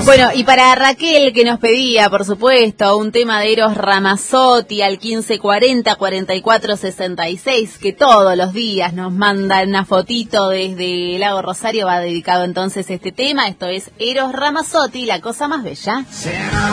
Bueno, y para Raquel, que nos pedía, por supuesto, un tema de Eros Ramazzotti al 1540 44 66, que todos los días nos manda una fotito desde Lago Rosario, va dedicado entonces este tema. Esto es Eros Ramazzotti, La cosa más bella.